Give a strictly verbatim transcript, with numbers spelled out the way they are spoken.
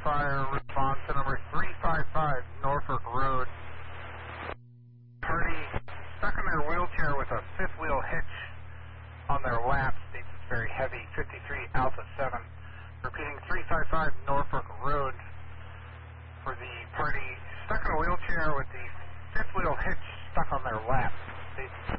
fire, response to number three five five Norfolk Road. Party stuck in their wheelchair with a fifth wheel hitch on their lap, states it's very heavy, fifty-three Alpha seven. Repeating three five five Norfolk Road for the party stuck in a wheelchair with the fifth wheel hitch stuck on their lap, states